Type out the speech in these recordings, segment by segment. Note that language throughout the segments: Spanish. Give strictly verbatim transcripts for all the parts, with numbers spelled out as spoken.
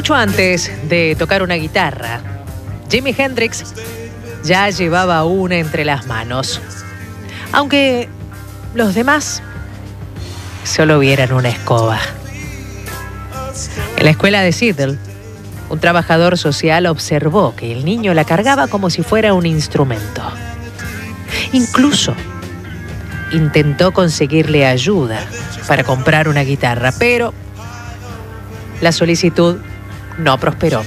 Mucho antes de tocar una guitarra, Jimi Hendrix ya llevaba una entre las manos, aunque los demás solo vieran una escoba. En la escuela de Seattle, un trabajador social observó que el niño la cargaba como si fuera un instrumento. Incluso intentó conseguirle ayuda para comprar una guitarra, pero la solicitud no prosperó.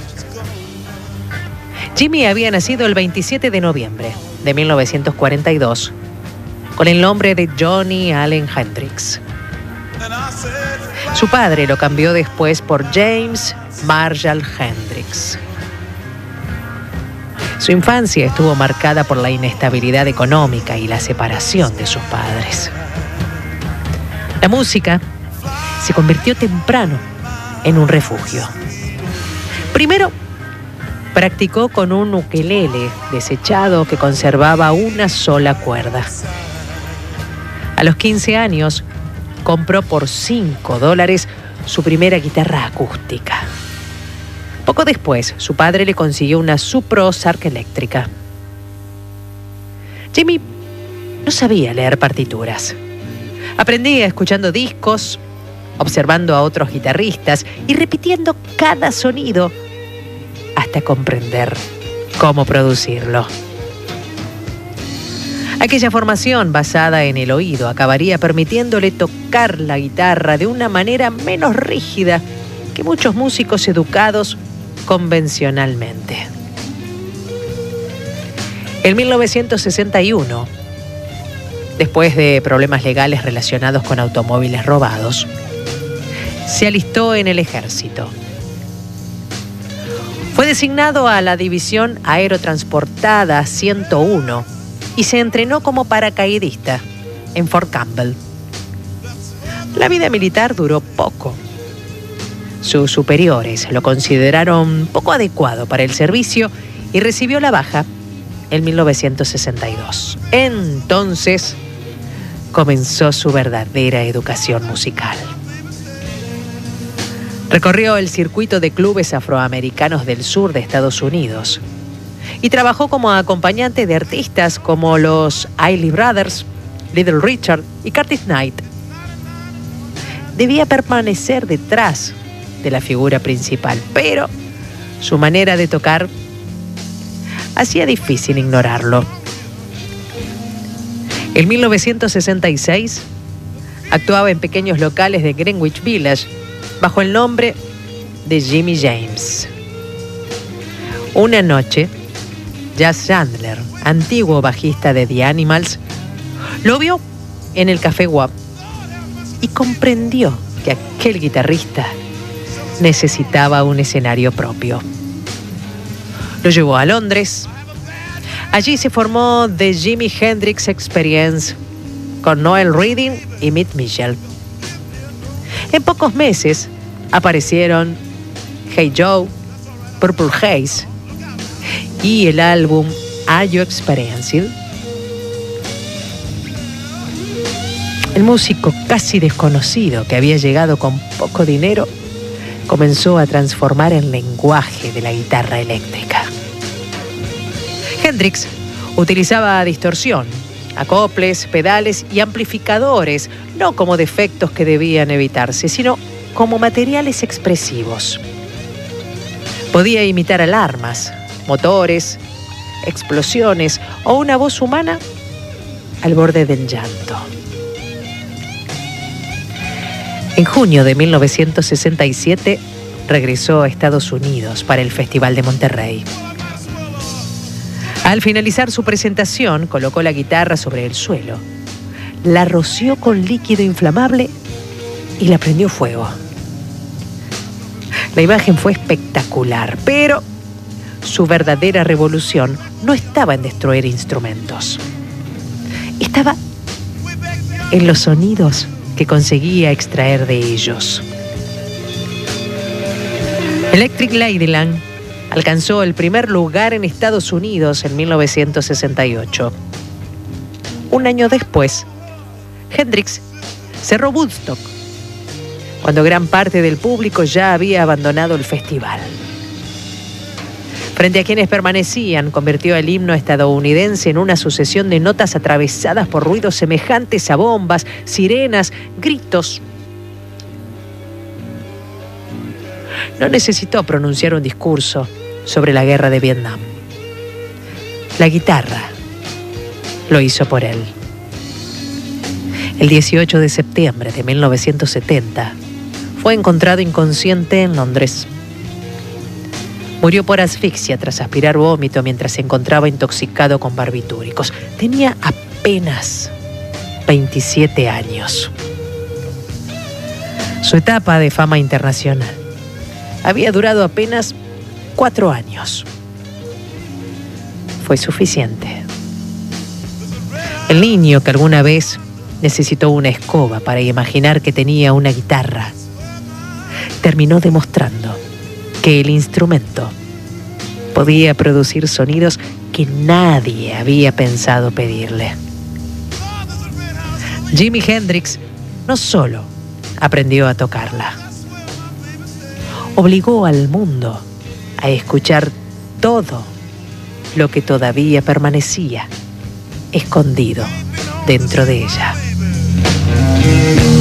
Jimi había nacido el veintisiete de noviembre de mil novecientos cuarenta y dos con el nombre de Johnny Allen Hendrix. Su padre lo cambió después por James Marshall Hendrix. Su infancia estuvo marcada por la inestabilidad económica y la separación de sus padres. La música se convirtió temprano en un refugio. Primero, practicó con un ukelele desechado que conservaba una sola cuerda. A los quince años, compró por cinco dólares su primera guitarra acústica. Poco después, su padre le consiguió una Supro Sark eléctrica. Jimi no sabía leer partituras. Aprendía escuchando discos, observando a otros guitarristas y repitiendo cada sonido hasta comprender cómo producirlo. Aquella formación basada en el oído acabaría permitiéndole tocar la guitarra de una manera menos rígida que muchos músicos educados convencionalmente. En mil novecientos sesenta y uno, después de problemas legales relacionados con automóviles robados, se alistó en el ejército. Fue designado a la División Aerotransportada ciento uno y se entrenó como paracaidista en Fort Campbell. La vida militar duró poco. Sus superiores lo consideraron poco adecuado para el servicio y recibió la baja en mil novecientos sesenta y dos. Entonces comenzó su verdadera educación musical. Recorrió el circuito de clubes afroamericanos del sur de Estados Unidos y trabajó como acompañante de artistas como los Isley Brothers, Little Richard y Curtis Knight. Debía permanecer detrás de la figura principal, pero su manera de tocar hacía difícil ignorarlo. En mil novecientos sesenta y seis actuaba en pequeños locales de Greenwich Village bajo el nombre de Jimmy James. Una noche, Jazz Chandler, antiguo bajista de The Animals, lo vio en el Café W A P y comprendió que aquel guitarrista necesitaba un escenario propio. Lo llevó a Londres. Allí se formó The Jimi Hendrix Experience con Noel Redding y Mitch Mitchell. En pocos meses aparecieron Hey Joe, Purple Haze y el álbum Are You Experienced? El músico casi desconocido que había llegado con poco dinero comenzó a transformar el lenguaje de la guitarra eléctrica. Hendrix utilizaba distorsión, acoples, pedales y amplificadores, no como defectos que debían evitarse, sino como materiales expresivos. Podía imitar alarmas, motores, explosiones o una voz humana al borde del llanto. En junio de mil novecientos sesenta y siete regresó a Estados Unidos para el Festival de Monterrey. Al finalizar su presentación, colocó la guitarra sobre el suelo, la roció con líquido inflamable y la prendió fuego. La imagen fue espectacular, pero su verdadera revolución no estaba en destruir instrumentos. Estaba en los sonidos que conseguía extraer de ellos. Electric Ladyland alcanzó el primer lugar en Estados Unidos en mil novecientos sesenta y ocho. Un año después, Hendrix cerró Woodstock cuando gran parte del público ya había abandonado el festival. Frente a quienes permanecían, convirtió el himno estadounidense en una sucesión de notas atravesadas por ruidos semejantes a bombas, sirenas, gritos. No necesitó pronunciar un discurso sobre la guerra de Vietnam. La guitarra lo hizo por él. El dieciocho de septiembre de mil novecientos setenta fue encontrado inconsciente en Londres. Murió por asfixia tras aspirar vómito mientras se encontraba intoxicado con barbitúricos. Tenía apenas veintisiete años. Su etapa de fama internacional había durado apenas cuatro años. Fue suficiente. El niño que alguna vez necesitó una escoba para imaginar que tenía una guitarra, terminó demostrando que el instrumento podía producir sonidos que nadie había pensado pedirle. Jimi Hendrix no solo aprendió a tocarla, obligó al mundo a escuchar todo lo que todavía permanecía escondido dentro de ella.